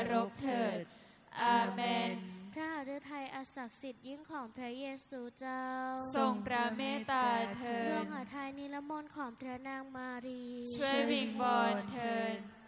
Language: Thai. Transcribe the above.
รกเถิดอาเมนพระหฤทัยอันศักดิ์สิทธิ์ยิ่งของพระเยซูเจ้าทรงพระเมตตาเถิดดวงหฤทัยนิรมนต์ของพระนางมารีช่วยวิงวอนเถิด